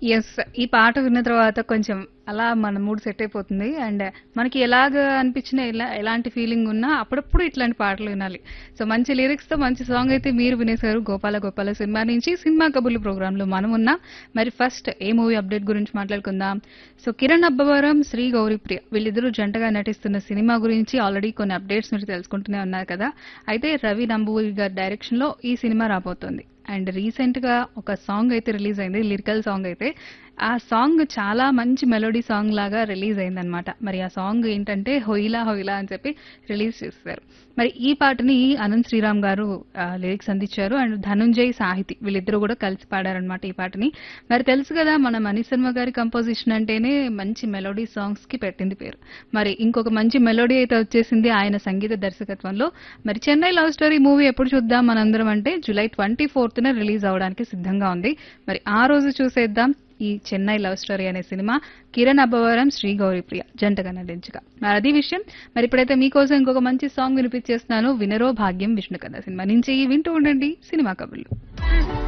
Yes. ఈ పాట విన్న తర్వాత కొంచెం అలా మన మూడ్ సెట్ అయిపోతుంది. అండ్ మనకి ఎలాగా అనిపించినా, ఎలాంటి ఫీలింగ్ ఉన్నా అప్పుడప్పుడు ఇట్లాంటి పాటలు వినాలి. సో మంచి లిరిక్స్‌తో మంచి సాంగ్ అయితే మీరు వినేశారు 'గోపాల గోపాల' సినిమా నుంచి. సినిమా కబుర్లు ప్రోగ్రామ్‌లో మనమున్నాం. మరి ఫస్ట్ ఏ మూవీ అప్డేట్ గురించి మాట్లాడుకుందాం. సో కిరణ్ అబ్బవరం, శ్రీ గౌరీప్రియ వీళ్ళిద్దరూ జంటగా నటిస్తున్న సినిమా గురించి ఆల్రెడీ కొన్ని అప్డేట్స్ మీరు తెలుసుకుంటూనే ఉన్నారు కదా. అయితే రవి నంబూరి గారి డైరెక్షన్‌లో ఈ సినిమా రాబోతోంది. అండ్ రీసెంట్ గా ఒక సాంగ్ అయితే రిలీజ్ అయింది, లిరికల్ సాంగ్ అయితే. ఆ సాంగ్ చాలా మంచి మెలోడీ సాంగ్ లాగా రిలీజ్ అయిందనమాట. మరి ఆ సాంగ్ ఏంటంటే హొయిలా హొయిలా అని చెప్పి రిలీజ్ చేశారు. మరి ఈ పాటని అనంత్ శ్రీరామ్ గారు లిరిక్స్ అందించారు. అండ్ ధనుంజయ్ సాహితి వీళ్ళిద్దరూ కూడా కలిసి పాడారనమాట ఈ పాటని. మరి తెలుసు కదా మన మణిశర్మ గారి కంపోజిషన్ అంటేనే మంచి మెలోడీ సాంగ్స్ కి పెట్టింది పేరు. మరి ఇంకొక మంచి మెలోడీ అయితే వచ్చేసింది ఆయన సంగీత దర్శకత్వంలో. మరి చెన్నై లవ్ స్టోరీ మూవీ ఎప్పుడు చూద్దాం మనందరం అంటే జూలై 24న రిలీజ్ అవడానికి సిద్ధంగా ఉంది. మరి ఆ రోజు చూసేద్దాం ఈ చెన్నై లవ్ స్టోరీ అనే సినిమా కిరణ్ అబ్బవరం, శ్రీ గౌరీప్రియ జంటగా నటించగా. మరి అది విషయం. మరి ఇప్పుడైతే మీకోసం ఇంకొక మంచి సాంగ్ వినిపించేస్తున్నాను. వినరో భాగ్యం విష్ణు కథ సినిమా నుంచి. వింటూ ఉండండి సినిమా కబుర్లు.